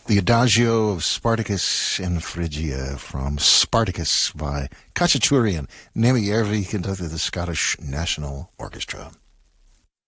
The Adagio of Spartacus and Phrygia from Spartacus by Khachaturian, Nemi Järvi conducted the Scottish National Orchestra.